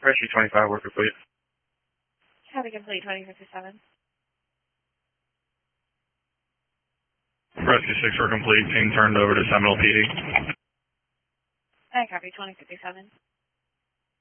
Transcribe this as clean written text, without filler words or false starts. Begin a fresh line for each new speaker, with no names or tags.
Rescue 25, we're complete.
Copy complete, 2057.
Rescue 6, we're complete. Team turned over to Seminole PD.
I copy, 2057.